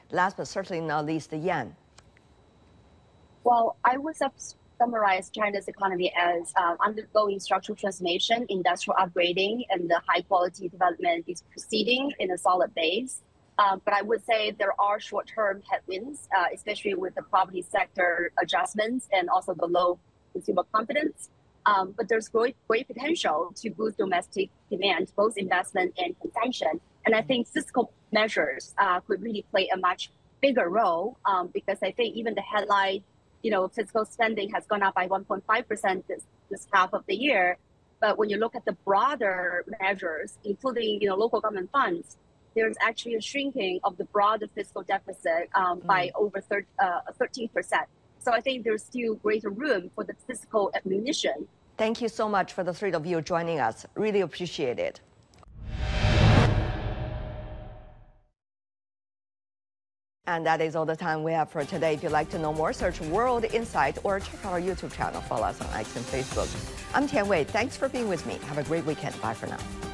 Last but certainly not least, Yan. Well, I would summarize China's economy as undergoing structural transformation, industrial upgrading, and the high-quality development is proceeding in a solid base. But I would say there are short-term headwinds, especially with the property sector adjustments and also the low consumer confidence. But there's great potential to boost domestic demand, both investment and consumption. And I think fiscal measures could really play a much bigger role because I think even the headline, fiscal spending has gone up by 1.5% this half of the year. But when you look at the broader measures, including local government funds, there's actually a shrinking of the broader fiscal deficit by over 13%. So I think there's still greater room for the fiscal ammunition. Thank you so much for the three of you joining us. Really appreciate it. And that is all the time we have for today. If you'd like to know more, search World Insight or check out our YouTube channel. Follow us on X and Facebook. I'm Tian Wei. Thanks for being with me. Have a great weekend. Bye for now.